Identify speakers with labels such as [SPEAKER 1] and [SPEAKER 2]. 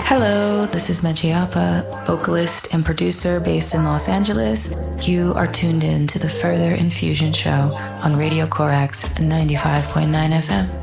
[SPEAKER 1] Hello, this is Mechiapa, vocalist and producer based in Los Angeles. You are tuned in to the Further Infusion Show on Radio Corax 95.9 FM.